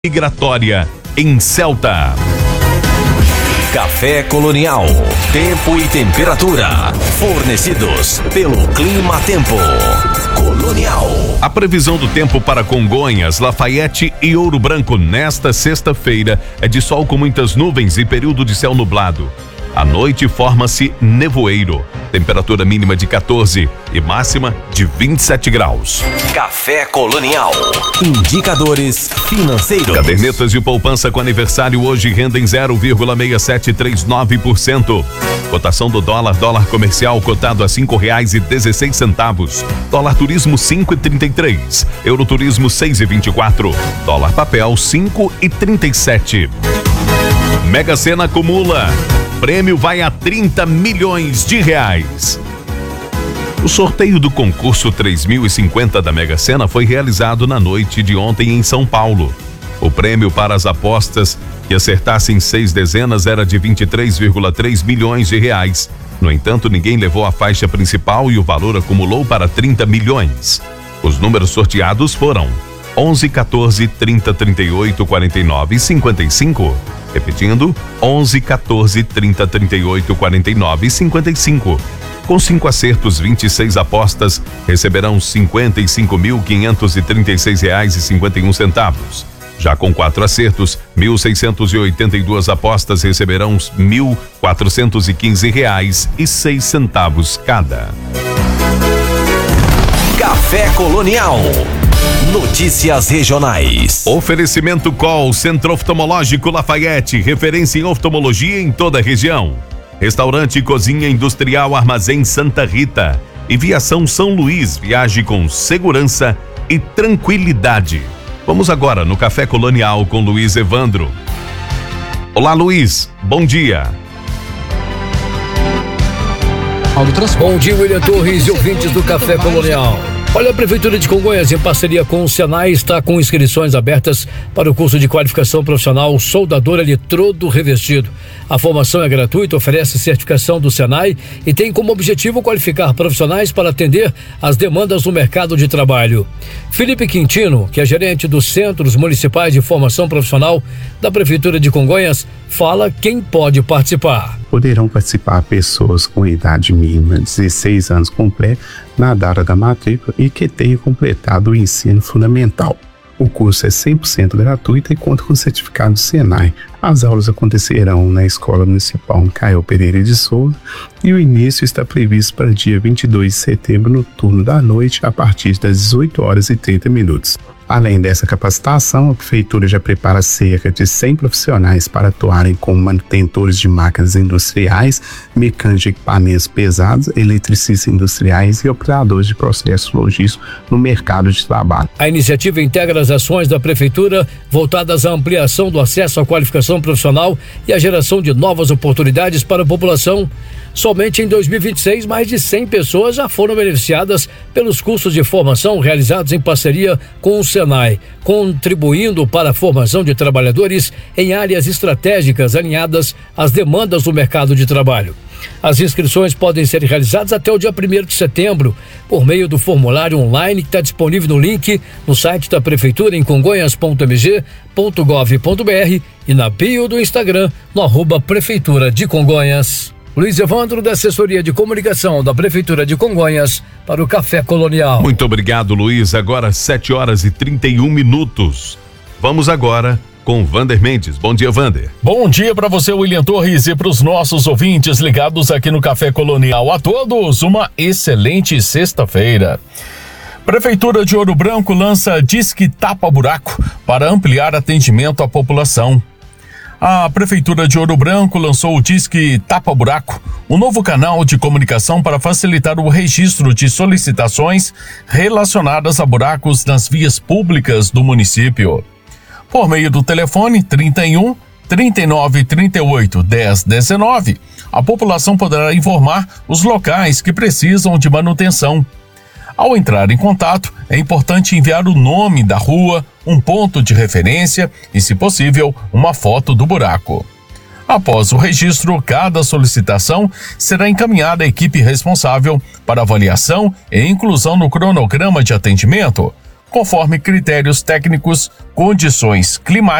Migratória em Celta. Café Colonial. Tempo e temperatura. Fornecidos pelo Clima Tempo. Colonial. A previsão do tempo para Congonhas, Lafayette e Ouro Branco nesta sexta-feira é de sol com muitas nuvens e período de céu nublado. À noite forma-se nevoeiro. Temperatura mínima de 14 e máxima de 27 graus. Café Colonial. Indicadores financeiros. Cadernetas de poupança com aniversário hoje rendem 0,6739%. Cotação do dólar comercial cotado a R$5,16. Dólar turismo 5,33. Euro turismo 6,24. Dólar papel 5,37. Mega Sena acumula. Prêmio vai a 30 milhões de reais. O sorteio do concurso 3050 da Mega Sena foi realizado na noite de ontem em São Paulo. O prêmio para as apostas que acertassem 6 dezenas era de 23,3 milhões de reais. No entanto, ninguém levou a faixa principal e o valor acumulou para 30 milhões. Os números sorteados foram 11, 14, 30, 38, 49 e 55. Repetindo, 11, 14, 30, 38, 49 e 55. Com 5 acertos, 26 apostas receberão R$55.536,51. Já com 4 acertos, 1.682 apostas receberão R$1.415,06 cada. Café Colonial. Notícias regionais. Oferecimento Col Centro Oftalmológico Lafayette, referência em oftalmologia em toda a região. Restaurante e Cozinha Industrial Armazém Santa Rita e Viação São Luís, viaje com segurança e tranquilidade. Vamos agora no Café Colonial com Luiz Evandro. Olá, Luiz, bom dia. Bom dia, William Torres e ouvintes do Café Colonial. Olha, a Prefeitura de Congonhas, em parceria com o Senai, está com inscrições abertas para o curso de qualificação profissional soldador eletrodo revestido. A formação é gratuita, oferece certificação do Senai e tem como objetivo qualificar profissionais para atender às demandas do mercado de trabalho. Felipe Quintino, que é gerente dos Centros Municipais de Formação Profissional da Prefeitura de Congonhas, fala quem pode participar. Poderão participar pessoas com idade mínima de 16 anos completos na data da matrícula e que tenham completado o ensino fundamental. O curso é 100% gratuito e conta com certificado do Senai. As aulas acontecerão na Escola Municipal Caio Pereira de Souza e o início está previsto para dia 22 de setembro no turno da noite a partir das 18h30. Além dessa capacitação, a Prefeitura já prepara cerca de 100 profissionais para atuarem como manutentores de máquinas industriais, mecânicos de equipamentos pesados, eletricistas industriais e operadores de processos logísticos no mercado de trabalho. A iniciativa integra as ações da Prefeitura voltadas à ampliação do acesso à qualificação profissional e à geração de novas oportunidades para a população. Somente em 2026, mais de 100 pessoas já foram beneficiadas pelos cursos de formação realizados em parceria com o Senai, contribuindo para a formação de trabalhadores em áreas estratégicas alinhadas às demandas do mercado de trabalho. As inscrições podem ser realizadas até o dia 1º de setembro, por meio do formulário online que está disponível no link no site da Prefeitura em congonhas.mg.gov.br e na bio do Instagram, no @Prefeitura de Congonhas. Luiz Evandro, da Assessoria de Comunicação da Prefeitura de Congonhas, para o Café Colonial. Muito obrigado, Luiz. Agora 7h31. Vamos agora com Vander Mendes. Bom dia, Vander. Bom dia para você, William Torres, e para os nossos ouvintes ligados aqui no Café Colonial. A todos, uma excelente sexta-feira. Prefeitura de Ouro Branco lança Disque Tapa Buraco para ampliar atendimento à população. A Prefeitura de Ouro Branco lançou o Disque Tapa Buraco, um novo canal de comunicação para facilitar o registro de solicitações relacionadas a buracos nas vias públicas do município. Por meio do telefone 31 39 38 10 19, a população poderá informar os locais que precisam de manutenção. Ao entrar em contato, é importante enviar o nome da rua, um ponto de referência e, se possível, uma foto do buraco. Após o registro, cada solicitação será encaminhada à equipe responsável para avaliação e inclusão no cronograma de atendimento, conforme critérios técnicos, condições climáticas